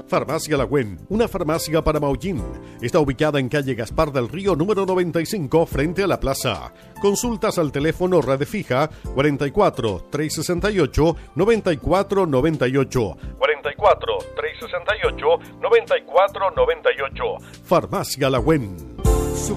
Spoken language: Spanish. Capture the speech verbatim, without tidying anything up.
Farmacia Lagüen, una farmacia para Maullín. Está ubicada en calle Gaspar del Río número noventa y cinco, frente a la plaza. Consultas al teléfono red fija cuarenta y cuatro, trescientos sesenta y ocho, noventa y cuatro noventa y ocho. cuarenta y cuatro, trescientos sesenta y ocho, noventa y cuatro noventa y ocho. Farmacia Lagüen.